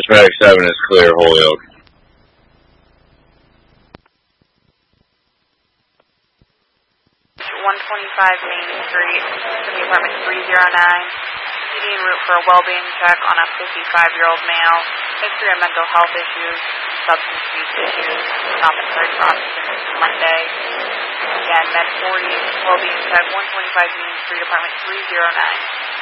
Medic 7 is clear, Holyoke. 125 Main Street, City Apartment 309. PD en route for a well-being check on a 55-year-old male. History of mental health issues, substance use issues. Stop and search for officers Monday. Again, Med 40, well-being check, 125 Main Street, Apartment 309.